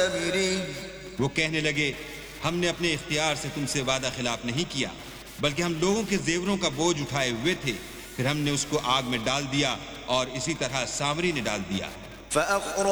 سامري वो कहने लगे, हमने अपने इख्तियार से तुमसे वादा खिलाफ नहीं किया, बल्कि हम लोगों के जेवरों का बोझ उठाए हुए थे, फिर हमने उसको आग में डाल दिया और इसी तरह सामरी ने डाल दिया। فأخرج